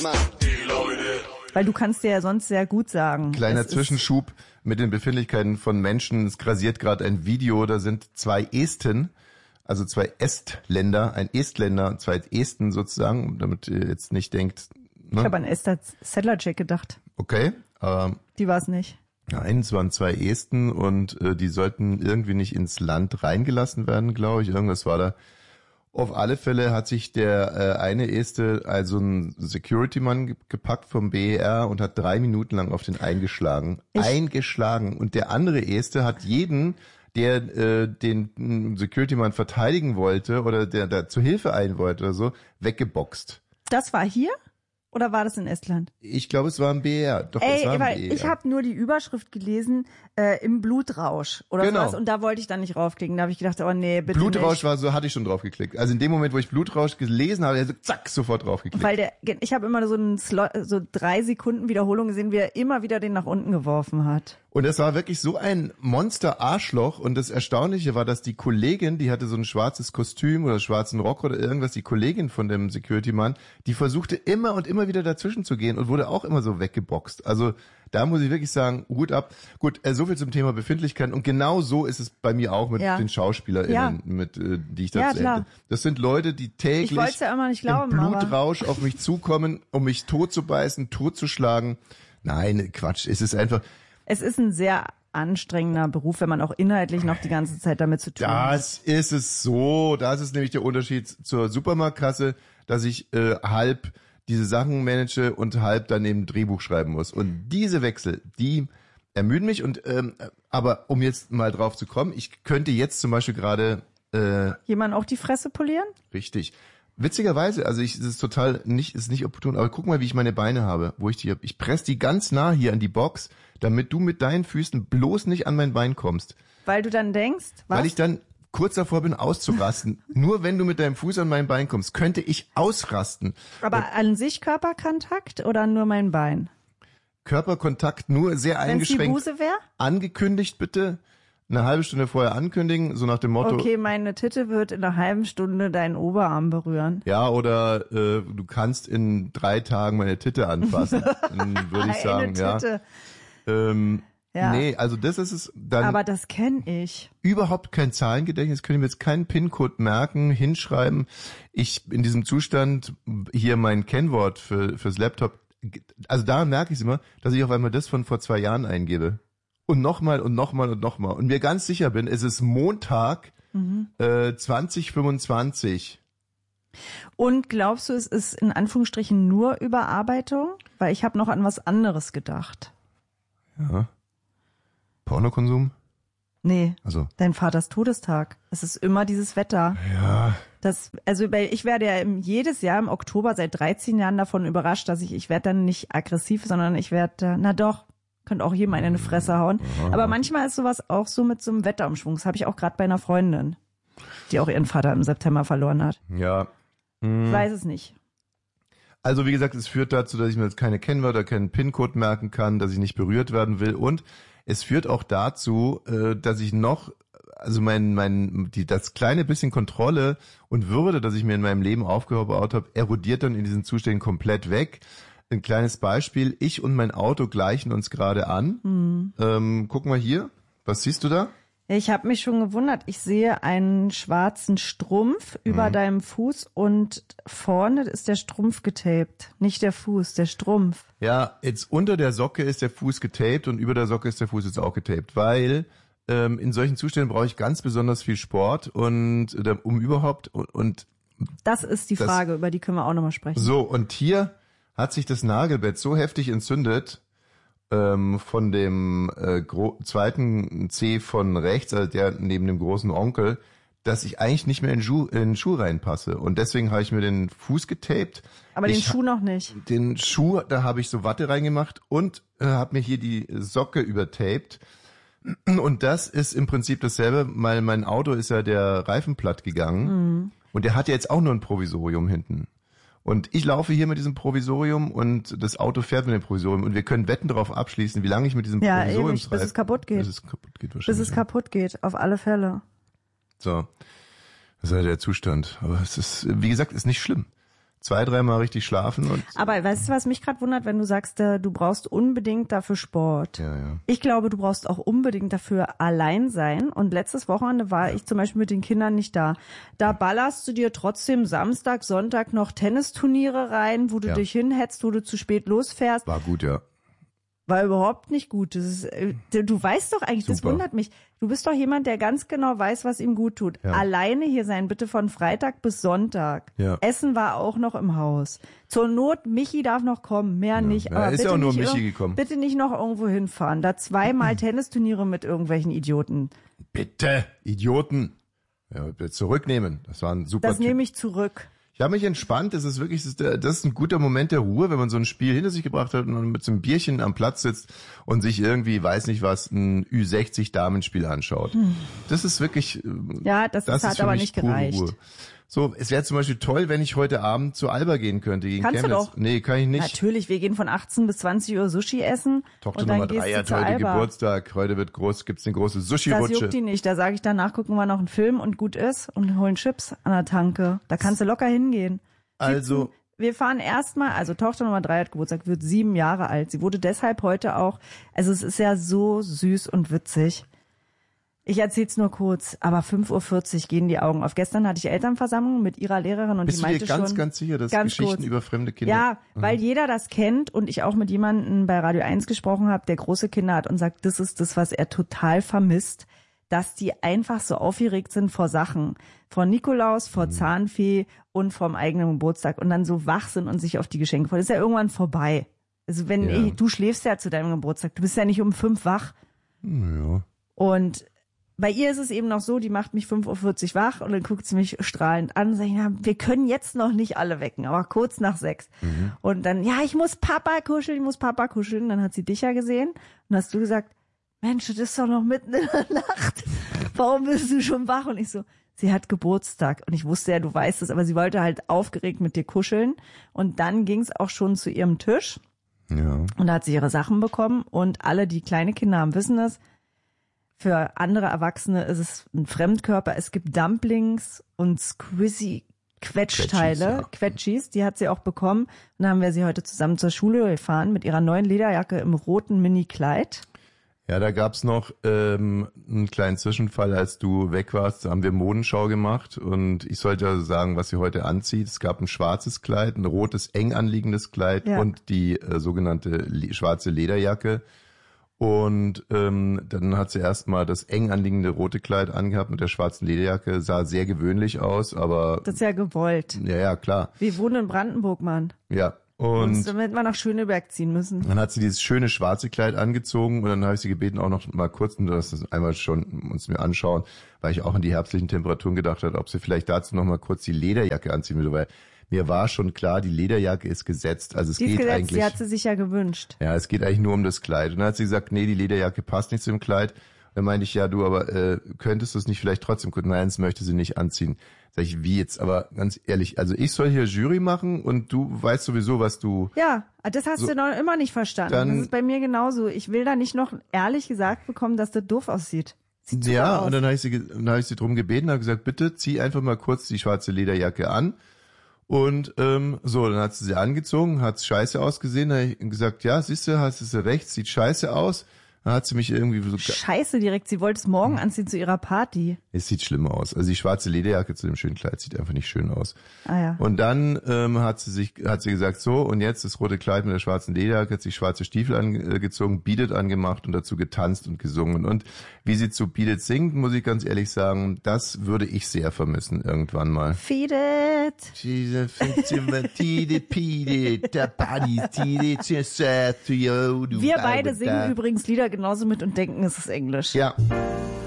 Weil du kannst dir ja sonst sehr gut sagen. Kleiner Zwischenschub mit den Befindlichkeiten von Menschen. Es grasiert gerade ein Video, da sind zwei Esten, also zwei Estländer, ein Estländer und zwei Esten sozusagen, damit ihr jetzt nicht denkt... Ne? Ich habe an Esther Sedlacek gedacht. Okay. Die war es nicht. Nein, es waren zwei Esten und die sollten irgendwie nicht ins Land reingelassen werden, glaube ich. Irgendwas war da. Auf alle Fälle hat sich der eine Este, also ein Security-Mann gepackt vom BER und hat 3 Minuten lang auf den eingeschlagen. Eingeschlagen. Und der andere Este hat jeden, der den Security-Mann verteidigen wollte oder der da zur Hilfe eilen wollte oder so, weggeboxt. Das war hier? Oder war das in Estland? Ich glaube, es war ein BER. Doch, es war ein BER. Ich habe nur die Überschrift gelesen, im Blutrausch oder sowas. Und da wollte ich dann nicht raufklicken. Da habe ich gedacht, oh nee, bitte Blutrausch nicht. war so, hatte ich schon drauf geklickt. Also in dem Moment, wo ich Blutrausch gelesen habe, so, zack, sofort drauf geklickt. Weil ich habe immer so 3 Sekunden Wiederholung gesehen, wie er immer wieder den nach unten geworfen hat. Und es war wirklich so ein Monster-Arschloch. Und das Erstaunliche war, dass die Kollegin, die hatte so ein schwarzes Kostüm oder schwarzen Rock oder irgendwas, die Kollegin von dem Security-Mann, die versuchte immer und immer wieder dazwischen zu gehen und wurde auch immer so weggeboxt. Also da muss ich wirklich sagen, Hut ab. Gut, so viel zum Thema Befindlichkeiten. Und genau so ist es bei mir auch mit den SchauspielerInnen, die ich dazu hätte. Das sind Leute, die täglich im Blutrausch auf mich zukommen, um mich totzubeißen, totzuschlagen. Nein, Quatsch. Es ist einfach... Es ist ein sehr anstrengender Beruf, wenn man auch inhaltlich noch die ganze Zeit damit zu tun hat. Das ist es so. Das ist nämlich der Unterschied zur Supermarktkasse, dass ich halb diese Sachen manage und halb dann eben Drehbuch schreiben muss. Und diese Wechsel, die ermüden mich. Und aber um jetzt mal drauf zu kommen, ich könnte jetzt zum Beispiel gerade jemand auch die Fresse polieren? Richtig. Witzigerweise, also es ist total ist nicht opportun, aber guck mal, wie ich meine Beine habe, wo ich die habe. Ich presse die ganz nah hier an die Box, damit du mit deinen Füßen bloß nicht an mein Bein kommst. Weil du dann denkst, was? Weil ich dann kurz davor bin auszurasten. Nur wenn du mit deinem Fuß an mein Bein kommst, könnte ich ausrasten. Aber an sich Körperkontakt oder nur mein Bein? Körperkontakt nur sehr eingeschränkt. Wenn es die Buße wäre? Angekündigt bitte. Eine halbe Stunde vorher ankündigen, so nach dem Motto. Okay, meine Titte wird in einer halben Stunde deinen Oberarm berühren. Ja, oder du kannst in 3 Tagen meine Titte anfassen. Dann würde ich sagen, Titte. Ja. Nee, also das ist es dann. Aber das kenne ich. Überhaupt kein Zahlengedächtnis, können wir jetzt keinen PIN-Code merken, hinschreiben. Ich in diesem Zustand hier mein Kennwort fürs Laptop, also da merke ich es immer, dass ich auf einmal das von vor 2 Jahren eingebe. Und nochmal und nochmal und nochmal. Und mir ganz sicher bin, es ist Montag 2025. Und glaubst du, es ist in Anführungsstrichen nur Überarbeitung? Weil ich habe noch an was anderes gedacht. Ja. Pornokonsum? Nee, also dein Vaters Todestag. Es ist immer dieses Wetter. Ja. Ich werde ja jedes Jahr im Oktober seit 13 Jahren davon überrascht, dass ich werde dann nicht aggressiv, sondern ich werde, könnte auch jedem eine Fresse hauen. Aber manchmal ist sowas auch so mit so einem Wetterumschwung. Das habe ich auch gerade bei einer Freundin, die auch ihren Vater im September verloren hat. Ja. Ich weiß es nicht. Also wie gesagt, es führt dazu, dass ich mir jetzt keine Kennwörter, keinen PIN-Code merken kann, dass ich nicht berührt werden will. Und es führt auch dazu, dass ich noch, also das kleine bisschen Kontrolle und Würde, das ich mir in meinem Leben aufgebaut habe, erodiert dann in diesen Zuständen komplett weg. Ein kleines Beispiel, ich und mein Auto gleichen uns gerade an. Guck mal hier, was siehst du da? Ich habe mich schon gewundert. Ich sehe einen schwarzen Strumpf über deinem Fuß und vorne ist der Strumpf getaped. Nicht der Fuß, der Strumpf. Ja, jetzt unter der Socke ist der Fuß getaped und über der Socke ist der Fuß jetzt auch getaped, weil in solchen Zuständen brauche ich ganz besonders viel Sport und um überhaupt und das ist die Frage, über die können wir auch nochmal sprechen. So, und hier hat sich das Nagelbett so heftig entzündet, von dem zweiten C von rechts, also der neben dem großen Onkel, dass ich eigentlich nicht mehr in den Schuh reinpasse. Und deswegen habe ich mir den Fuß getaped. Aber den Schuh noch nicht. Den Schuh, da habe ich so Watte reingemacht und habe mir hier die Socke übertaped. Und das ist im Prinzip dasselbe, weil mein Auto ist ja der Reifen platt gegangen. Und der hat ja jetzt auch nur ein Provisorium hinten. Und ich laufe hier mit diesem Provisorium und das Auto fährt mit dem Provisorium und wir können Wetten darauf abschließen, wie lange ich mit diesem Provisorium ewig, bis es kaputt geht. Bis es kaputt geht wahrscheinlich. Bis es kaputt geht, auf alle Fälle. So, das ist ja der Zustand. Aber es ist, wie gesagt, ist nicht schlimm. 2-3 Mal richtig schlafen. Und Aber weißt du, was mich gerade wundert, wenn du sagst, du brauchst unbedingt dafür Sport. Ja. Ich glaube, du brauchst auch unbedingt dafür allein sein. Und letztes Wochenende war ich zum Beispiel mit den Kindern nicht da. Da ballerst du dir trotzdem Samstag, Sonntag noch Tennisturniere rein, wo du dich hinhetzt, wo du zu spät losfährst. War gut, ja. War überhaupt nicht gut. Das ist, du weißt doch eigentlich, Super. Das wundert mich. Du bist doch jemand, der ganz genau weiß, was ihm gut tut. Ja. Alleine hier sein, bitte von Freitag bis Sonntag. Ja. Essen war auch noch im Haus. Zur Not, Michi darf noch kommen, mehr nicht. Ja, Aber ist bitte ja auch nur nicht Michi gekommen. Bitte nicht noch irgendwo hinfahren. Da 2-mal Tennisturniere mit irgendwelchen Idioten. Bitte, Idioten. Ja, bitte zurücknehmen. Das war ein super Das Typ. nehme ich zurück. Ich habe mich entspannt. Das ist wirklich, das ist ein guter Moment der Ruhe, wenn man so ein Spiel hinter sich gebracht hat und mit so einem Bierchen am Platz sitzt und sich irgendwie, weiß nicht was, ein Ü60-Damenspiel anschaut. Das ist wirklich, Ja, das hat für aber mich nicht pure gereicht. Ruhe. So, es wäre zum Beispiel toll, wenn ich heute Abend zu Alba gehen könnte gegen Kannst du Chemnitz. doch. Nee, kann ich nicht. Natürlich, wir gehen von 18 bis 20 Uhr Sushi essen. Tochter und dann Nummer gehst 3 du hat zu heute Alba. Geburtstag. Heute gibt's eine große Das Sushi-Rutsche. juckt die nicht. Da sage ich danach, gucken wir noch einen Film und gut ist und holen Chips an der Tanke. Da kannst du locker hingehen. Also, Wir fahren erstmal, also Tochter Nummer 3 hat Geburtstag, wird 7 Jahre alt. Sie wurde deshalb heute auch, also es ist ja so süß und witzig. Ich erzähl's nur kurz, aber 5:40 Uhr gehen die Augen auf. Gestern hatte ich Elternversammlung mit ihrer Lehrerin und bist die du meinte dir ganz, schon, ganz sicher, dass ganz Geschichten kurz. über fremde Kinder... Ja, weil jeder das kennt und ich auch mit jemandem bei Radio 1 gesprochen habe, der große Kinder hat und sagt, das ist das, was er total vermisst, dass die einfach so aufgeregt sind vor Sachen. Vor Nikolaus, vor Zahnfee und vom eigenen Geburtstag und dann so wach sind und sich auf die Geschenke freuen. Das ist ja irgendwann vorbei. Also wenn du schläfst ja zu deinem Geburtstag, du bist ja nicht um 5 wach. Ja. Und bei ihr ist es eben noch so, die macht mich 5:40 Uhr wach und dann guckt sie mich strahlend an und sagt, ja, wir können jetzt noch nicht alle wecken, aber kurz nach 6. Und dann, ja, ich muss Papa kuscheln. Dann hat sie dich ja gesehen und hast du gesagt, Mensch, das ist doch noch mitten in der Nacht. Warum bist du schon wach? Und ich so, sie hat Geburtstag. Und ich wusste ja, du weißt es, aber sie wollte halt aufgeregt mit dir kuscheln. Und dann ging es auch schon zu ihrem Tisch. Ja. Und da hat sie ihre Sachen bekommen. Und alle, die kleine Kinder haben, wissen es. Für andere Erwachsene ist es ein Fremdkörper. Es gibt Dumplings und Squizzy Quetschteile, Quetschis, die hat sie auch bekommen. Und dann haben wir sie heute zusammen zur Schule gefahren mit ihrer neuen Lederjacke im roten Mini-Kleid. Ja, da gab's noch einen kleinen Zwischenfall, als du weg warst. Da haben wir Modenschau gemacht und ich sollte also sagen, was sie heute anzieht. Es gab ein schwarzes Kleid, ein rotes, eng anliegendes Kleid und die sogenannte schwarze Lederjacke. Und dann hat sie erstmal das eng anliegende rote Kleid angehabt mit der schwarzen Lederjacke. Sah sehr gewöhnlich aus, aber... Das ist ja gewollt. Ja, klar. Wir wohnen in Brandenburg, Mann. Ja. Und damit wir nach Schöneberg ziehen müssen. Dann hat sie dieses schöne schwarze Kleid angezogen und dann habe ich sie gebeten, auch noch mal kurz, das einmal schon uns mir anschauen, weil ich auch an die herbstlichen Temperaturen gedacht habe, ob sie vielleicht dazu noch mal kurz die Lederjacke anziehen würde, weil mir war schon klar, die Lederjacke ist gesetzt. Also es Die ist geht gesetzt, eigentlich. die hat sie sich ja gewünscht. Ja, es geht eigentlich nur um das Kleid. Und dann hat sie gesagt, nee, die Lederjacke passt nicht zu dem Kleid. Dann meinte ich, ja, du, aber könntest du es nicht vielleicht trotzdem gut? Nein, das möchte sie nicht anziehen. Sag ich, wie jetzt? Aber ganz ehrlich, also ich soll hier Jury machen und du weißt sowieso, was du... Ja, das hast du noch immer nicht verstanden. Dann, das ist bei mir genauso. Ich will da nicht noch ehrlich gesagt bekommen, dass das doof aussieht. Sieht super ja, aus. und dann habe ich sie drum gebeten, habe gesagt, bitte zieh einfach mal kurz die schwarze Lederjacke an. Und so, dann hat sie angezogen, hat scheiße ausgesehen. Dann habe ich gesagt, ja, siehst du, hast du recht, sieht scheiße aus. Dann hat sie mich irgendwie so... Scheiße direkt, sie wollte es morgen anziehen zu ihrer Party. Es sieht schlimm aus. Also die schwarze Lederjacke zu dem schönen Kleid sieht einfach nicht schön aus. Ah ja. Und dann hat sie gesagt, so, und jetzt das rote Kleid mit der schwarzen Lederjacke, hat sich schwarze Stiefel angezogen, Beat It angemacht und dazu getanzt und gesungen. Und wie sie zu Beat It singt, muss ich ganz ehrlich sagen, das würde ich sehr vermissen irgendwann mal. Feed it. Wir beide singen übrigens Lieder genauso mit und denken, es ist Englisch. Ja.